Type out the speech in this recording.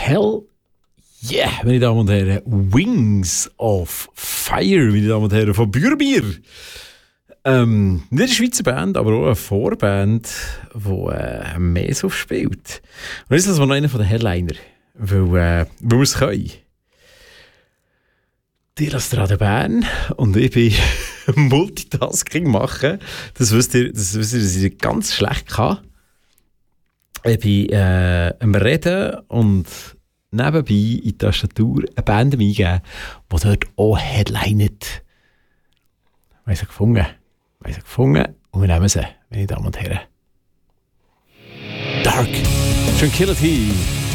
Hell yeah, meine Damen und Herren. Wings of Fire, meine Damen und Herren, von Bürbier. Nicht eine Schweizer Band, aber auch eine Vorband, die Meso spielt. Und das ist noch einer der Headliner, weil wir es können. Die lasst Radio Bern und ich bin Multitasking machen. Das wisst ihr, dass ich ganz schlecht kann. Ich bin am Reden und nebenbei in die Tastatur eine Band eingeben, die dort auch headlinet. Wir haben sie gefunden und wir nehmen sie, meine Damen und Herren. Dark Tranquility.